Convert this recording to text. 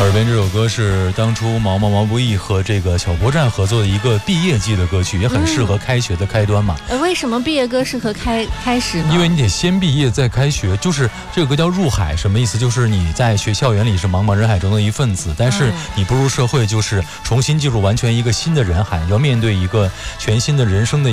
耳边这首歌是当初毛不易和这个小破站合作的一个毕业季的歌曲，也很适合开学的开端嘛。 为什么毕业歌适合开始呢？ 因为你得先毕业再开学，就是这个歌叫入海，什么意思？就是你在校园里是茫茫人海中的一份子，但是你步入社会就是重新进入完全一个新的人海，要面对一个全新的人生的